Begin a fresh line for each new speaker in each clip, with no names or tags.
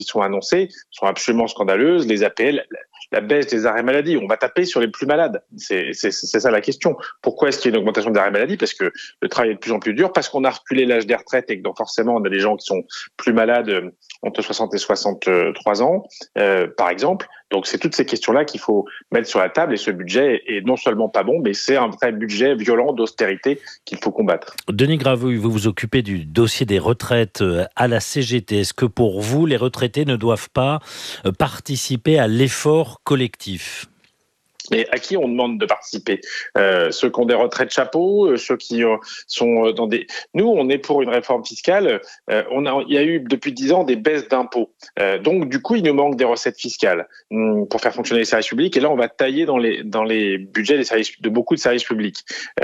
qui sont annoncées sont absolument scandaleuses. Les APL, la baisse des arrêts maladie, on va taper sur les plus malades. C'est ça la question. Pourquoi est-ce qu'il y a une augmentation des arrêts maladie? Parce que le travail est de plus en plus dur, parce qu'on a reculé l'âge des retraites et que donc forcément on a des gens qui sont plus malades entre 60 et 63 ans, par exemple. Donc c'est toutes ces questions-là qu'il faut mettre sur la table, et ce budget est non seulement pas bon, mais c'est un vrai budget violent d'austérité qu'il faut combattre.
Denis Gravouille, vous vous occupez du dossier des retraites à la CGT. Est-ce que pour vous, les retraités ne doivent pas participer à l'effort collectif ?
Mais à qui on demande de participer? Ceux qui ont des retraites chapeaux, ceux qui sont dans des... Nous, on est pour une réforme fiscale. Il y a eu depuis 10 ans des baisses d'impôts. Donc, du coup, il nous manque des recettes fiscales pour faire fonctionner les services publics. Et là, on va tailler dans les budgets de beaucoup de services publics.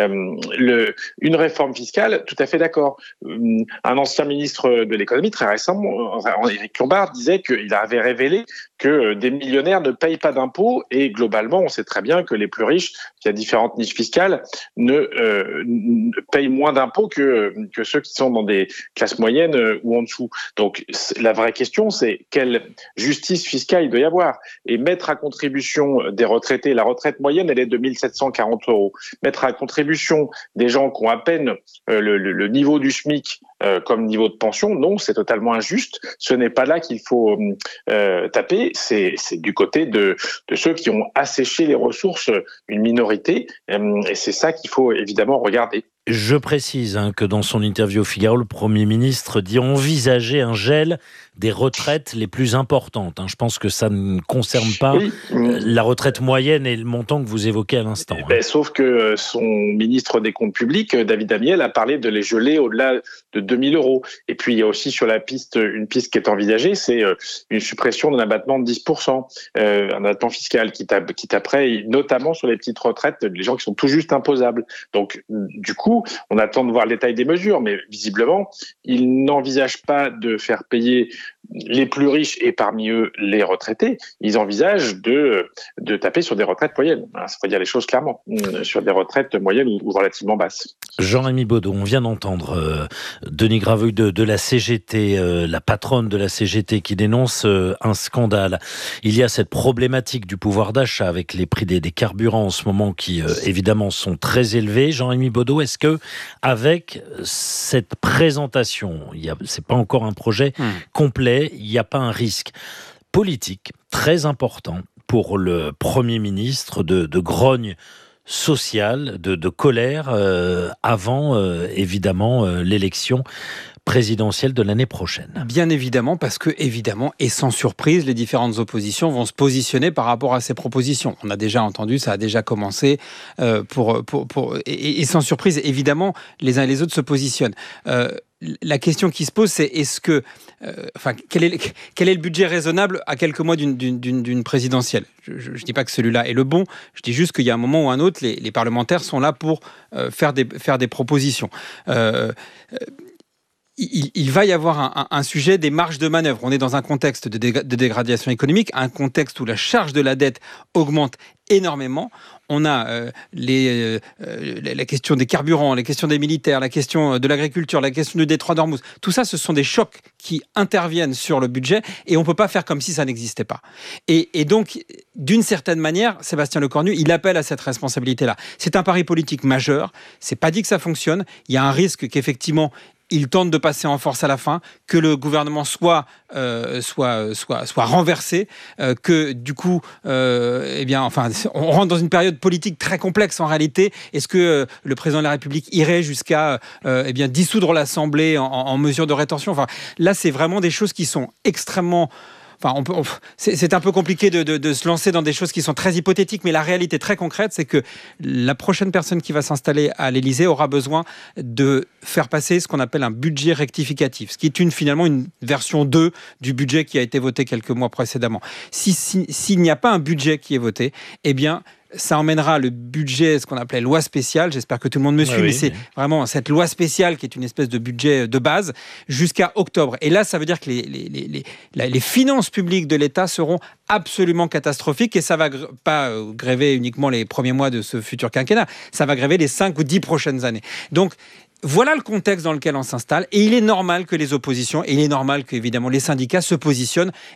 Une réforme fiscale, tout à fait d'accord. Un ancien ministre de l'économie, très récemment, Éric Lombard, disait qu'il avait révélé que des millionnaires ne payent pas d'impôts, et globalement, on sait très bien que les plus riches, qui a différentes niches fiscales, ne payent moins d'impôts que ceux qui sont dans des classes moyennes ou en dessous. Donc la vraie question, c'est quelle justice fiscale il doit y avoir. Et mettre à contribution des retraités, la retraite moyenne, elle est de 1 740 €. Mettre à contribution des gens qui ont à peine le niveau du SMIC comme niveau de pension, non, c'est totalement injuste. Ce n'est pas là qu'il faut taper, c'est du côté de ceux qui ont asséché les ressources, une minorité, et c'est ça qu'il faut évidemment regarder.
Je précise que dans son interview au Figaro, le Premier ministre dit envisager un gel des retraites les plus importantes. Je pense que ça ne concerne pas la retraite moyenne et le montant que vous évoquez à l'instant.
Sauf que son ministre des Comptes publics, David Amiel, a parlé de les geler au-delà de 2 000 €. Et puis il y a aussi sur la piste, une piste qui est envisagée, c'est une suppression d'un abattement de 10%, un abattement fiscal qui taperait notamment sur les petites retraites, les gens qui sont tout juste imposables. Donc du coup, on attend de voir le détail des mesures, mais visiblement, il n'envisage pas de faire payer les plus riches et parmi eux les retraités. Ils envisagent de taper sur des retraites moyennes. Ça faut dire les choses clairement, sur des retraites moyennes ou relativement basses.
Jean-Rémy Baudot, on vient d'entendre Denis Gravouille de la CGT, la patronne de la CGT qui dénonce un scandale. Il y a cette problématique du pouvoir d'achat avec les prix des carburants en ce moment qui évidemment sont très élevés. Jean-Rémy Baudot, est-ce que avec cette présentation, c'est pas encore un projet complet, il n'y a pas un risque politique très important pour le Premier ministre de grogne sociale, de colère avant évidemment l'élection présidentielle de l'année prochaine?
Bien évidemment, parce que évidemment, et sans surprise, les différentes oppositions vont se positionner par rapport à ces propositions. On a déjà entendu, ça a déjà commencé, et sans surprise, évidemment, les uns et les autres se positionnent. La question qui se pose, c'est quel est le budget raisonnable à quelques mois d'une présidentielle? Je ne dis pas que celui-là est le bon, je dis juste qu'il y a un moment ou un autre, les parlementaires sont là pour faire des propositions. Il va y avoir un sujet des marges de manœuvre. On est dans un contexte de dégradation économique, un contexte où la charge de la dette augmente énormément. On a la question des carburants, la question des militaires, la question de l'agriculture, la question du détroit d'Ormuz. Tout ça, ce sont des chocs qui interviennent sur le budget et on ne peut pas faire comme si ça n'existait pas. Et donc, d'une certaine manière, Sébastien Lecornu, il appelle à cette responsabilité-là. C'est un pari politique majeur. C'est pas dit que ça fonctionne. Il y a un risque qu'effectivement, il tente de passer en force à la fin, que le gouvernement soit renversé, que du coup, on rentre dans une période politique très complexe en réalité. Est-ce que le président de la République irait jusqu'à dissoudre l'Assemblée en mesure de rétorsion? Là, c'est vraiment des choses qui sont extrêmement... c'est un peu compliqué de se lancer dans des choses qui sont très hypothétiques, mais la réalité très concrète, c'est que la prochaine personne qui va s'installer à l'Élysée aura besoin de faire passer ce qu'on appelle un budget rectificatif, ce qui est finalement une version 2 du budget qui a été voté quelques mois précédemment. S'il n'y a pas un budget qui est voté, ça emmènera le budget, ce qu'on appelait loi spéciale, j'espère que tout le monde me suit, mais c'est vraiment cette loi spéciale qui est une espèce de budget de base, jusqu'à octobre. Et là, ça veut dire que les finances publiques de l'État seront absolument catastrophiques, et ça va pas gréver uniquement les premiers mois de ce futur quinquennat, ça va gréver les 5 ou 10 prochaines années. Donc, Voilà le contexte dans lequel on s'installe et il est normal que les oppositions et il est normal qu'évidemment les syndicats se positionnent